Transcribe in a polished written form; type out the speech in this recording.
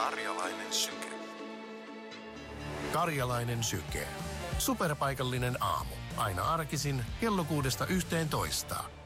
Karjalainen syke. Karjalainen syke. Superpaikallinen aamu. Aina arkisin kello 6–11.